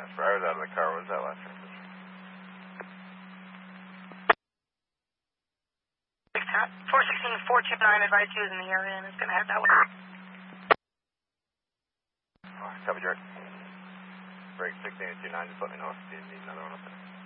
Jasper. I was out of the car. What was that last transmission? 416-429, advise you is in the area and is going to head that way. Copy, Jared. Break 16-29, just let me know if you need another one up there.